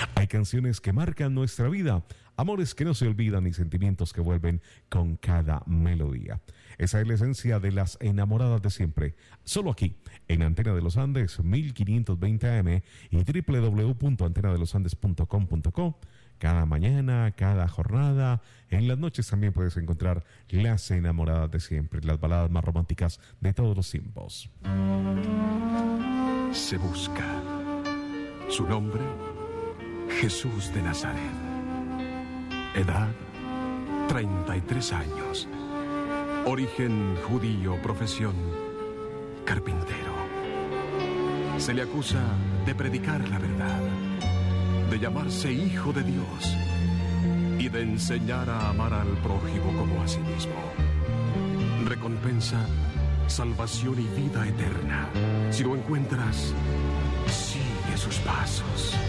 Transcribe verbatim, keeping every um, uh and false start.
Hay canciones que marcan nuestra vida, amores que no se olvidan y sentimientos que vuelven con cada melodía. Esa es la esencia de Las Enamoradas de Siempre. Solo aquí, en Antena de los Andes, mil quinientos veinte A M y doble u doble u doble u punto antena de los andes punto com punto co. Cada mañana, cada jornada, en las noches también puedes encontrar Las Enamoradas de Siempre, las baladas más románticas de todos los tiempos. Se busca. Su nombre, Jesús de Nazaret. Edad, treinta y tres años. Origen judío, profesión, carpintero. Se le acusa de predicar la verdad, de llamarse hijo de Dios y de enseñar a amar al prójimo como a sí mismo. Recompensa, salvación y vida eterna. Si lo encuentras, sigue sus pasos.